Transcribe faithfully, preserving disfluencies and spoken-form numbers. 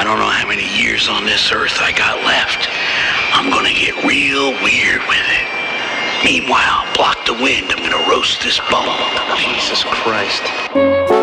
don't know how many years on this earth I got left. I'm gonna get real weird with it. Meanwhile, block the wind. I'm gonna roast this bone. Jesus Christ.